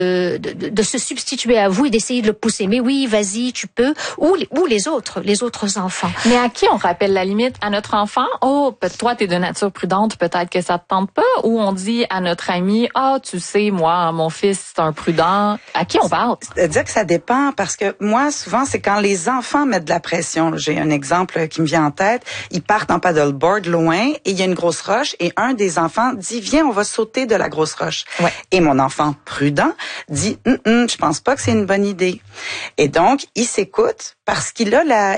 de se substituer à vous et d'essayer de le pousser. Mais oui, vas-y, tu peux. Ou les autres enfants. Mais à qui on rappelle la limite? À notre enfant? Oh, toi, t'es de nature prudente, peut-être que ça te tente pas. Ou on dit à notre ami, tu sais, moi, mon fils, c'est un prudent. À qui on parle? C'est-à-dire que ça dépend, parce que moi, souvent, c'est quand les enfants mettent de la pression. J'ai un exemple qui me vient en tête. Ils partent en paddleboard loin et il y a une grosse roche et un des enfants dit, viens, on va sauter de la grosse roche. Ouais. Et mon enfant prudent dit, je pense pas que c'est une bonne idée. Et donc, il s'écoute parce qu'il a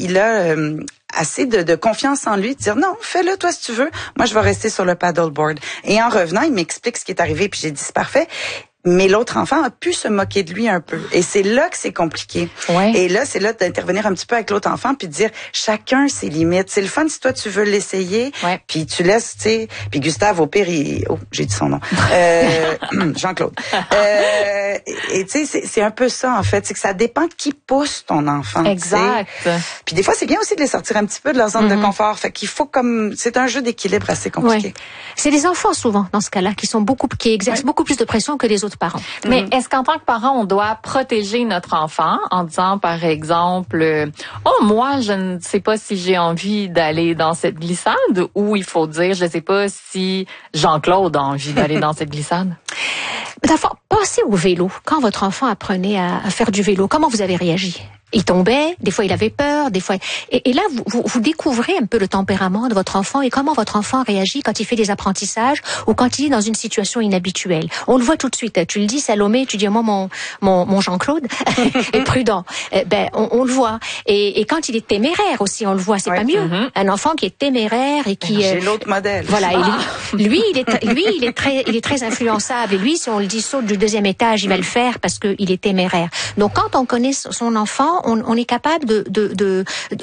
assez de confiance en lui de dire, non, fais-le toi si tu veux. Moi, je vais rester sur le paddleboard. Et en revenant, il m'explique ce qui est arrivé puis j'ai dit, c'est parfait. Mais l'autre enfant a pu se moquer de lui un peu. Et c'est là que c'est compliqué. Ouais. Et là, c'est là d'intervenir un petit peu avec l'autre enfant puis de dire, chacun ses limites. C'est le fun si toi, tu veux l'essayer. Ouais. Puis tu laisses, tu sais. Puis Gustave, au pire, j'ai dit son nom. Jean-Claude. Et tu sais, c'est un peu ça, en fait. C'est que ça dépend de qui pousse ton enfant. Exact. T'sais. Puis des fois, c'est bien aussi de les sortir un petit peu de leur zone de confort. Fait qu'il faut c'est un jeu d'équilibre assez compliqué. Ouais. C'est les enfants, souvent, dans ce cas-là, qui exercent beaucoup plus de pression que les autres parents. Mais est-ce qu'en tant que parent, on doit protéger notre enfant en disant, par exemple, moi, je ne sais pas si j'ai envie d'aller dans cette glissade, ou il faut dire, je ne sais pas si Jean-Claude a envie d'aller dans cette glissade? D'abord, passez au vélo. Quand votre enfant apprenait à faire du vélo, comment vous avez réagi? Il tombait, des fois il avait peur, des fois... Et là, vous découvrez un peu le tempérament de votre enfant et comment votre enfant réagit quand il fait des apprentissages ou quand il est dans une situation inhabituelle. On le voit tout de suite. Tu le dis, Salomé, tu dis, moi, mon Jean-Claude est prudent. On le voit. Et quand il est téméraire aussi, on le voit. C'est pas mieux. Un enfant qui est téméraire et qui... J'ai l'autre modèle. Voilà. Et lui, il est très influençable. Et lui, si on le dit saute du 2e étage, il va le faire parce qu'il est téméraire. Donc, quand on connaît son enfant, on est capable de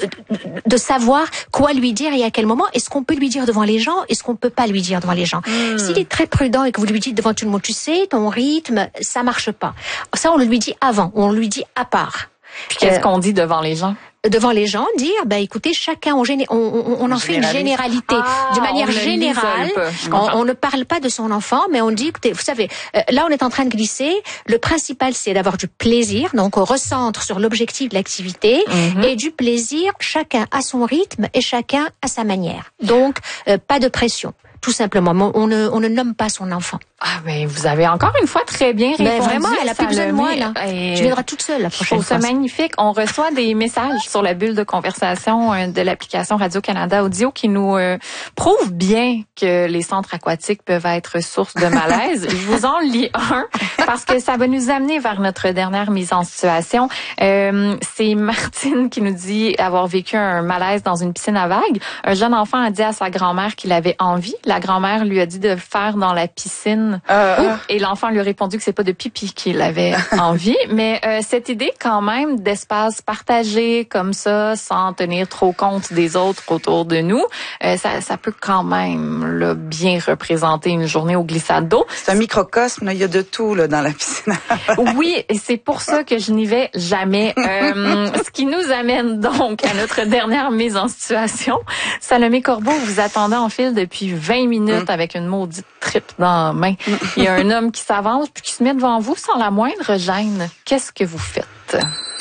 savoir quoi lui dire et à quel moment. Est-ce qu'on peut lui dire devant les gens? Est-ce qu'on peut pas lui dire devant les gens? S'il est très prudent et que vous lui dites devant tout le monde, tu sais, ton rythme, ça marche pas. Ça, on le lui dit avant, on le lui dit à part. Puis qu'est-ce qu'on dit devant les gens? Devant les gens, dire, écoutez, chacun, on en fait une généralité. De manière générale, on ne parle pas de son enfant, mais on dit, écoutez, vous savez, là, on est en train de glisser. Le principal, c'est d'avoir du plaisir. Donc, on recentre sur l'objectif de l'activité et du plaisir, chacun à son rythme et chacun à sa manière. Donc, pas de pression. Tout simplement, on ne nomme pas son enfant. Ah, mais vous avez encore une fois très bien répondu. Mais vraiment, elle a plus besoin de moi, là. Je viendrai toute seule la prochaine fois. C'est magnifique. On reçoit des messages sur la bulle de conversation de l'application Radio-Canada Audio qui nous prouvent bien que les centres aquatiques peuvent être source de malaise. Je vous en lis un parce que ça va nous amener vers notre dernière mise en situation. C'est Martine qui nous dit avoir vécu un malaise dans une piscine à vagues. Un jeune enfant a dit à sa grand-mère qu'il avait envie. La grand-mère lui a dit de le faire dans la piscine. Et l'enfant lui a répondu que c'est pas de pipi qu'il avait envie. Mais cette idée quand même d'espace partagé comme ça, sans tenir trop compte des autres autour de nous, ça peut quand même là, bien représenter une journée au glissade d'eau. C'est un microcosme, là. Il y a de tout là dans la piscine. Oui, et c'est pour ça que je n'y vais jamais. Ce qui nous amène donc à notre dernière mise en situation. Salomé Corbeau, vous attendez en file depuis 20 minutes avec une maudite tripe dans la main. Il y a un homme qui s'avance puis qui se met devant vous sans la moindre gêne. Qu'est-ce que vous faites?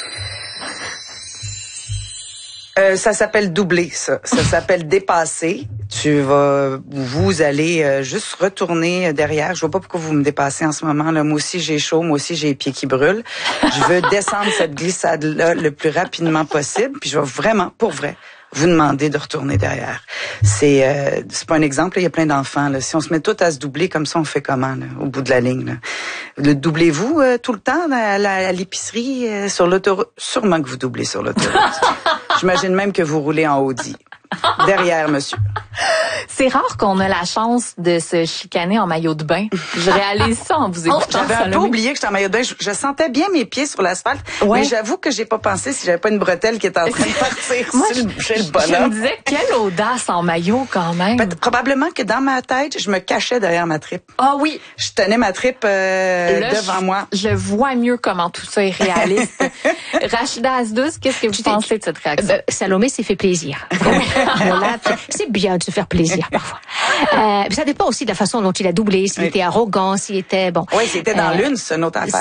Ça s'appelle doubler, ça. Ça s'appelle dépasser. Vous allez juste retourner derrière. Je vois pas pourquoi vous me dépassez en ce moment, là. Moi aussi, j'ai chaud. Moi aussi, j'ai les pieds qui brûlent. Je veux descendre cette glissade-là le plus rapidement possible. Puis je vais vraiment, pour vrai, vous demander de retourner derrière. C'est pas un exemple, là, il y a plein d'enfants. Là. Si on se met tous à se doubler comme ça, on fait comment là, au bout de la ligne? Là? Le doublez-vous tout le temps à l'épicerie, sur l'autoroute? Sûrement que vous doublez sur l'autoroute. J'imagine même que vous roulez en Audi. Derrière, monsieur. C'est rare qu'on a la chance de se chicaner en maillot de bain. Je réalise ça en vous écoutant. J'avais un peu oublié que j'étais en maillot de bain. Je sentais bien mes pieds sur l'asphalte, mais j'avoue que j'ai pas pensé si j'avais pas une bretelle qui était en train de partir chez le bonhomme. Je me disais, quelle audace en maillot quand même. Probablement que dans ma tête, je me cachais derrière ma tripe. Ah oui. Je tenais ma tripe devant moi. Je vois mieux comment tout ça est réaliste. Rachida Asdous, qu'est-ce que vous pensez de cette réaction? Salomé s'est fait plaisir. Voilà, c'est bien de se faire plaisir parfois. Ça dépend aussi de la façon dont il a doublé, s'il était arrogant, s'il était bon. Oui, c'était dans l'une, c'est une autre affaire.